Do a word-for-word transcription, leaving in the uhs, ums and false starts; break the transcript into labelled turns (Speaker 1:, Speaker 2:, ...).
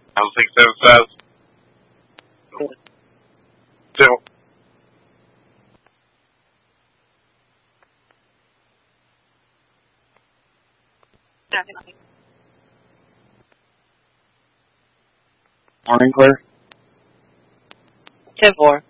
Speaker 1: I don't think so, says. Two.
Speaker 2: Morning, Claire.
Speaker 3: ten four.